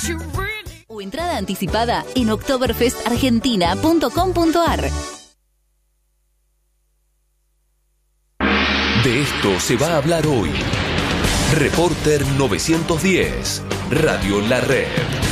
O entrada anticipada en oktoberfestargentina.com.ar. De esto se va a hablar hoy. Reporter 910, Radio La Red.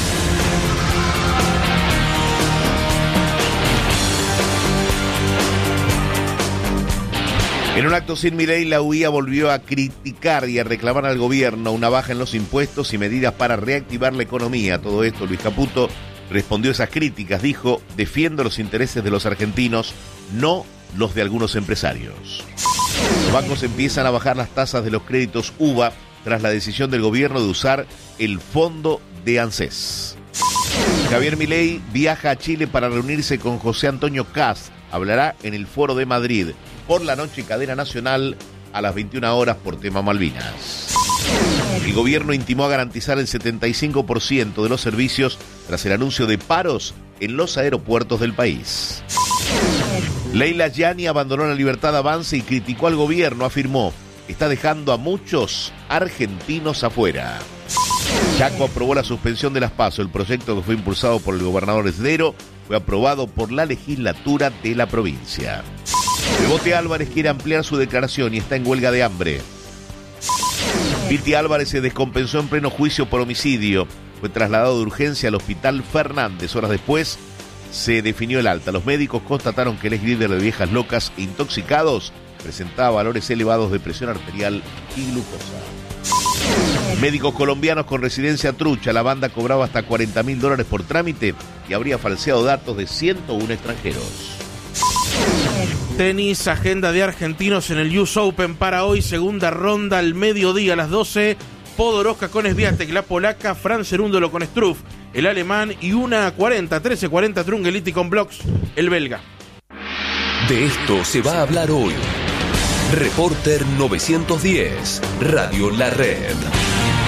En un acto sin Milei, la UIA volvió a criticar y a reclamar al gobierno una baja en los impuestos y medidas para reactivar la economía. Todo esto, Luis Caputo respondió a esas críticas. Dijo: defiendo los intereses de los argentinos, no los de algunos empresarios. Los bancos empiezan a bajar las tasas de los créditos UVA tras la decisión del gobierno de usar el fondo de ANSES. Javier Milei viaja a Chile para reunirse con José Antonio Kast. Hablará en el Foro de Madrid. Por la noche, cadena nacional a las 21 horas por tema Malvinas. El gobierno intimó a garantizar el 75% de los servicios tras el anuncio de paros en los aeropuertos del país. Leila Yani abandonó la Libertad Avanza y criticó al gobierno. Afirmó: está dejando a muchos argentinos afuera. Chaco aprobó la suspensión de las PASO. El proyecto, que fue impulsado por el gobernador Esdero, fue aprobado por la legislatura de la provincia. Bebote Álvarez quiere ampliar su declaración y está en huelga de hambre. Piti Álvarez se descompensó en pleno juicio por homicidio. Fue trasladado de urgencia al Hospital Fernández. Horas después se definió el alta. Los médicos constataron que el ex líder de Viejas Locas e Intoxicados presentaba valores elevados de presión arterial y glucosa. Médicos colombianos con residencia trucha. La banda cobraba hasta $40.000 por trámite y habría falseado datos de 101 extranjeros. Tenis, agenda de argentinos en el US Open para hoy, segunda ronda al mediodía a las 12. Podoroska con Swiatek, la polaca, Fran Cerúndolo con Struff, el alemán, y 13:40 Trungeliti con Blocks, el belga. De esto se va a hablar hoy. Reporter 910, Radio La Red.